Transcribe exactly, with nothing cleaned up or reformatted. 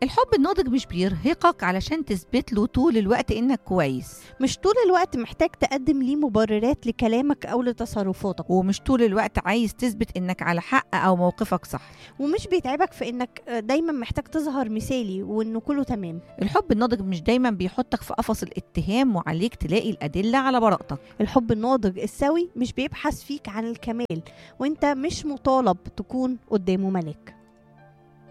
الحب الناضج مش بيرهقك علشان تثبت له طول الوقت إنك كويس، مش طول الوقت محتاج تقدم ليه مبررات لكلامك أو لتصرفاتك، ومش طول الوقت عايز تثبت إنك على حق أو موقفك صح. ومش بيتعبك في إنك دايما محتاج تظهر مثالي وإنه كله تمام. الحب الناضج مش دايما بيحطك في قفص الاتهام وعليك تلاقي الأدلة على براءتك. الحب الناضج السوي مش بيبحث فيك عن الكمال، وإنت مش مطالب تكون قدامه ملاك.